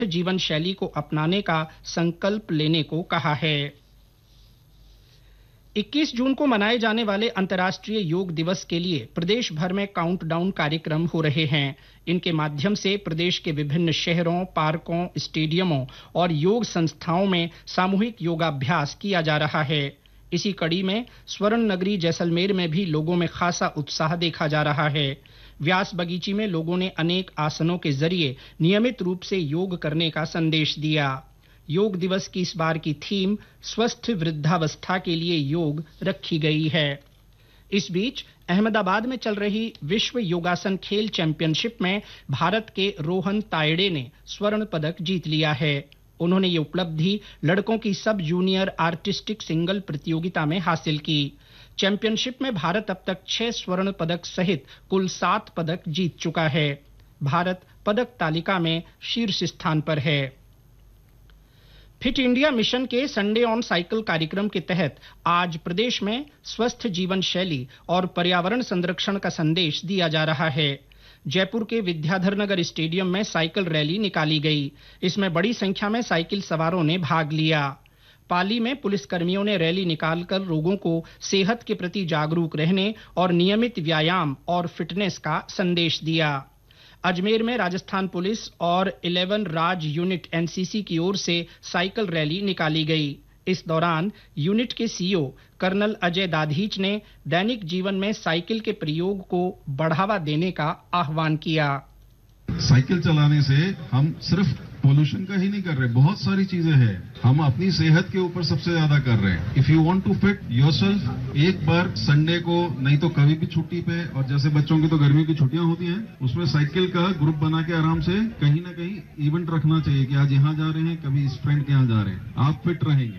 जीवन शैली को अपनाने का संकल्प लेने को कहा है। 21 जून को मनाए जाने वाले अंतर्राष्ट्रीय योग दिवस के लिए प्रदेश भर में काउंटडाउन कार्यक्रम हो रहे हैं। इनके माध्यम से प्रदेश के विभिन्न शहरों, पार्कों, स्टेडियमों और योग संस्थाओं में सामूहिक योगाभ्यास किया जा रहा है। इसी कड़ी में स्वर्ण नगरी जैसलमेर में भी लोगों में खासा उत्साह देखा जा रहा है। व्यास बगीची में लोगों ने अनेक आसनों के जरिए नियमित रूप से योग करने का संदेश दिया। योग दिवस की इस बार की थीम स्वस्थ वृद्धावस्था के लिए योग रखी गई है। इस बीच अहमदाबाद में चल रही विश्व योगासन खेल चैंपियनशिप में भारत के रोहन तायडे ने स्वर्ण पदक जीत लिया है। उन्होंने ये उपलब्धि लड़कों की सब जूनियर आर्टिस्टिक सिंगल प्रतियोगिता में हासिल की। चैंपियनशिप में भारत अब तक 6 स्वर्ण पदक सहित कुल 7 पदक जीत चुका है। भारत पदक तालिका में शीर्ष स्थान पर है। फिट इंडिया मिशन के संडे ऑन साइकिल कार्यक्रम के तहत आज प्रदेश में स्वस्थ जीवन शैली और पर्यावरण संरक्षण का संदेश दिया जा रहा है। जयपुर के विद्याधर नगर स्टेडियम में साइकिल रैली निकाली गई। इसमें बड़ी संख्या में साइकिल सवारों ने भाग लिया। पाली में पुलिसकर्मियों ने रैली निकालकर लोगों को सेहत के प्रति जागरूक रहने और नियमित व्यायाम और फिटनेस का संदेश दिया। अजमेर में राजस्थान पुलिस और 11 राज यूनिट एनसीसी की ओर से साइकिल रैली निकाली गई। इस दौरान यूनिट के सीईओ कर्नल अजय दाधीच ने दैनिक जीवन में साइकिल के प्रयोग को बढ़ावा देने का आह्वान किया। साइकिल चलाने से हम सिर्फ पोल्यूशन का ही नहीं कर रहे, बहुत सारी चीजें हैं। हम अपनी सेहत के ऊपर सबसे ज्यादा कर रहे हैं। If you want to fit yourself, एक बार संडे को नहीं तो कभी भी छुट्टी पे, और जैसे बच्चों की तो गर्मी की छुट्टियां होती हैं, उसमें साइकिल का ग्रुप बना के आराम से कहीं ना कहीं इवेंट रखना चाहिए कि आज यहाँ जा रहे हैं, कभी इस फ्रेंड के यहाँ जा रहे हैं, आप फिट रहेंगे।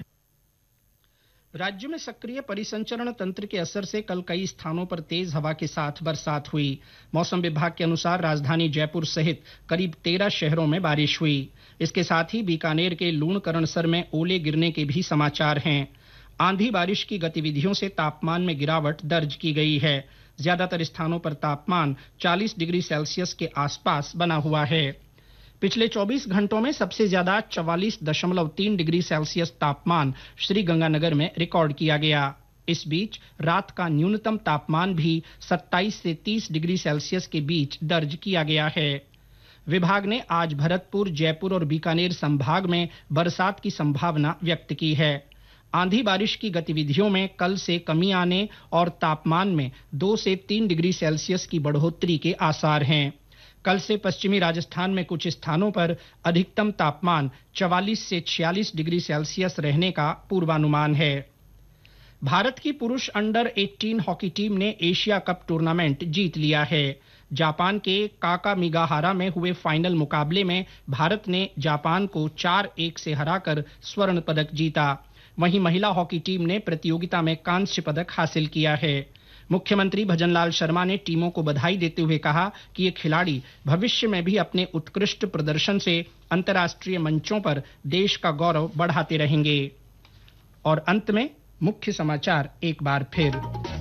राज्य में सक्रिय परिसंचरण तंत्र के असर से कल कई स्थानों पर तेज हवा के साथ बरसात हुई। मौसम विभाग के अनुसार राजधानी जयपुर सहित करीब 13 शहरों में बारिश हुई। इसके साथ ही बीकानेर के लूणकरणसर में ओले गिरने के भी समाचार हैं। आंधी बारिश की गतिविधियों से तापमान में गिरावट दर्ज की गई है। ज्यादातर स्थानों पर तापमान 40 डिग्री सेल्सियस के आसपास बना हुआ है। पिछले 24 घंटों में सबसे ज्यादा 44.3 डिग्री सेल्सियस तापमान श्रीगंगानगर में रिकॉर्ड किया गया। इस बीच रात का न्यूनतम तापमान भी 27 से 30 डिग्री सेल्सियस के बीच दर्ज किया गया है। विभाग ने आज भरतपुर, जयपुर और बीकानेर संभाग में बरसात की संभावना व्यक्त की है। आंधी बारिश की गतिविधियों में कल से कमी आने और तापमान में 2 से 3 डिग्री सेल्सियस की बढ़ोतरी के आसार हैं। कल से पश्चिमी राजस्थान में कुछ स्थानों पर अधिकतम तापमान 44 से 46 डिग्री सेल्सियस रहने का पूर्वानुमान है। भारत की पुरुष अंडर 18 हॉकी टीम ने एशिया कप टूर्नामेंट जीत लिया है। जापान के काकामिगाहारा में हुए फाइनल मुकाबले में भारत ने जापान को 4-1 से हराकर स्वर्ण पदक जीता। वहीं महिला हॉकी टीम ने प्रतियोगिता में कांस्य पदक हासिल किया है। मुख्यमंत्री भजनलाल शर्मा ने टीमों को बधाई देते हुए कहा कि ये खिलाड़ी भविष्य में भी अपने उत्कृष्ट प्रदर्शन से अंतर्राष्ट्रीय मंचों पर देश का गौरव बढ़ाते रहेंगे। और अंत में मुख्य समाचार एक बार फिर।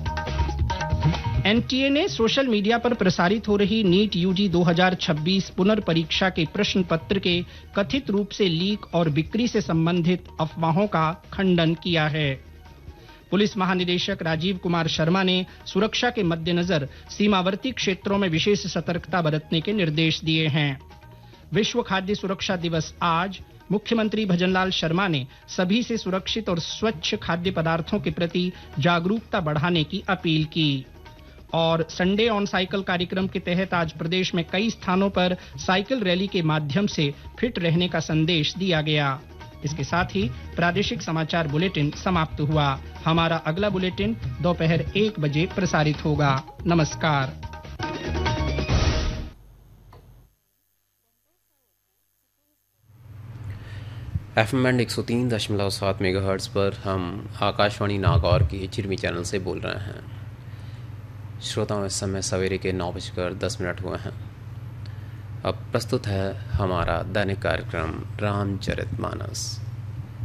एनटीए ने सोशल मीडिया पर प्रसारित हो रही नीट यूजी 2026 पुनर्परीक्षा के प्रश्न पत्र के कथित रूप से लीक और बिक्री से संबंधित अफवाहों का खंडन किया है। पुलिस महानिदेशक राजीव कुमार शर्मा ने सुरक्षा के मद्देनजर सीमावर्ती क्षेत्रों में विशेष सतर्कता बरतने के निर्देश दिए हैं। विश्व खाद्य सुरक्षा दिवस आज। मुख्यमंत्री भजनलाल शर्मा ने सभी से सुरक्षित और स्वच्छ खाद्य पदार्थों के प्रति जागरूकता बढ़ाने की अपील की। और संडे ऑन साइकिल कार्यक्रम के तहत आज प्रदेश में कई स्थानों पर साइकिल रैली के माध्यम से फिट रहने का संदेश दिया गया। इसके साथ ही प्रादेशिक समाचार बुलेटिन समाप्त हुआ। हमारा अगला बुलेटिन दोपहर 1 बजे प्रसारित होगा। नमस्कार। FM बैंड 103.7 मेगाहर्ट्ज़ पर हम आकाशवाणी नागौर के चिरमी चैनल से बोल रहे हैं। श्रोताओं, इस समय सवेरे के 9:10 हुए हैं। अब प्रस्तुत है हमारा दैनिक कार्यक्रम रामचरितमानस।